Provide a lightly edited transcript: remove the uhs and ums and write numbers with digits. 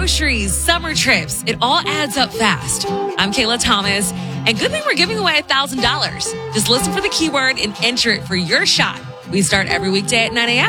groceries, summer trips. It all adds up fast. I'm Kayla Thomas, and good thing we're giving away $1,000. Just listen for the keyword and enter it for your shot. We start every weekday at 9 a.m.